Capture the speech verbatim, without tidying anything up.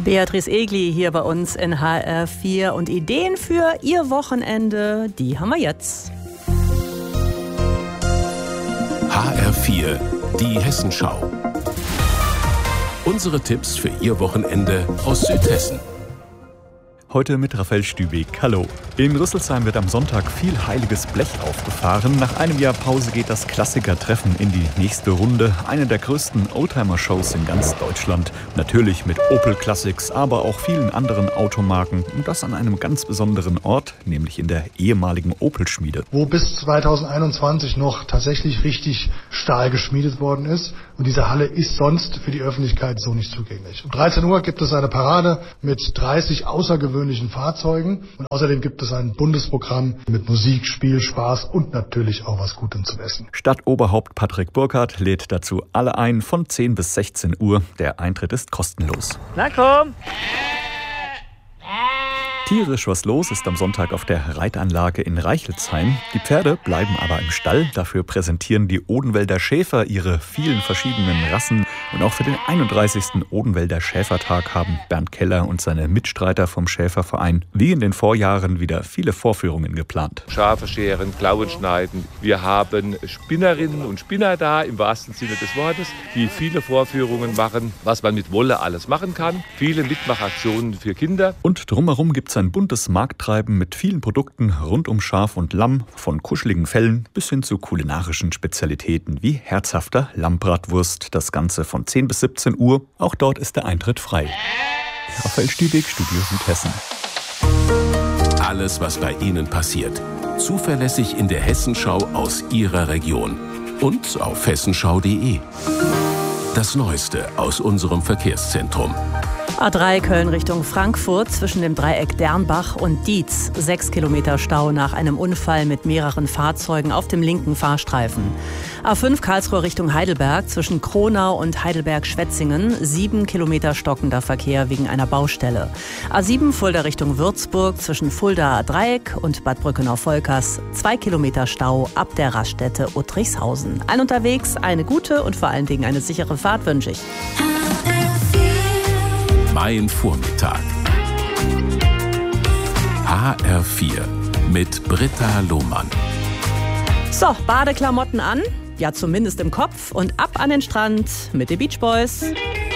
Beatrice Egli hier bei uns in H R vier und Ideen für Ihr Wochenende, die haben wir jetzt. H R vier, die Hessenschau. Unsere Tipps für Ihr Wochenende aus Südhessen. Heute mit Raphael Stübeck. Hallo. In Rüsselsheim wird am Sonntag viel heiliges Blech aufgefahren. Nach einem Jahr Pause geht das Klassikertreffen in die nächste Runde. Eine der größten Oldtimer-Shows in ganz Deutschland. Natürlich mit Opel Classics, aber auch vielen anderen Automarken. Und das an einem ganz besonderen Ort, nämlich in der ehemaligen Opel-Schmiede. Wo bis zweitausendeinundzwanzig noch tatsächlich richtig Stahl geschmiedet worden ist. Und diese Halle ist sonst für die Öffentlichkeit so nicht zugänglich. Um dreizehn Uhr gibt es eine Parade mit dreißig außergewöhnlichen Fahrzeugen. Und außerdem gibt es ein Bundesprogramm mit Musik, Spiel, Spaß und natürlich auch was Gutem zum Essen. Stadtoberhaupt Patrick Burkhardt lädt dazu alle ein von zehn bis sechzehn Uhr. Der Eintritt ist kostenlos. Na komm! Tierisch was los ist am Sonntag auf der Reitanlage in Reichelsheim. Die Pferde bleiben aber im Stall. Dafür präsentieren die Odenwälder Schäfer ihre vielen verschiedenen Rassen. Und auch für den einunddreißigsten Odenwälder Schäfertag haben Bernd Keller und seine Mitstreiter vom Schäferverein wie in den Vorjahren wieder viele Vorführungen geplant. Schafe scheren, Klauen schneiden. Wir haben Spinnerinnen und Spinner da, im wahrsten Sinne des Wortes, die viele Vorführungen machen, was man mit Wolle alles machen kann. Viele Mitmachaktionen für Kinder. Und drumherum gibt es ein buntes Markttreiben mit vielen Produkten rund um Schaf und Lamm, von kuscheligen Fellen bis hin zu kulinarischen Spezialitäten wie herzhafter Lammbratwurst. Das Ganze von zehn bis siebzehn Uhr. Auch dort ist der Eintritt frei. Raphael Stübeck, Studio Südhessen. Alles, was bei Ihnen passiert. Zuverlässig in der Hessenschau aus Ihrer Region. Und auf hessenschau punkt de. Das Neueste aus unserem Verkehrszentrum. A drei Köln Richtung Frankfurt zwischen dem Dreieck Dernbach und Dietz. Sechs Kilometer Stau nach einem Unfall mit mehreren Fahrzeugen auf dem linken Fahrstreifen. A fünf Karlsruhe Richtung Heidelberg zwischen Kronau und Heidelberg-Schwetzingen. Sieben Kilometer stockender Verkehr wegen einer Baustelle. A sieben Fulda Richtung Würzburg zwischen Fulda Dreieck und Bad Brückenau-Volkers. Zwei Kilometer Stau ab der Raststätte Uttrichshausen. Allen unterwegs eine gute und vor allen Dingen eine sichere Fahrt wünsche ich. Mein Vormittag. H R vier mit Britta Lohmann. So, Badeklamotten an, ja zumindest im Kopf und ab an den Strand mit den Beach Boys.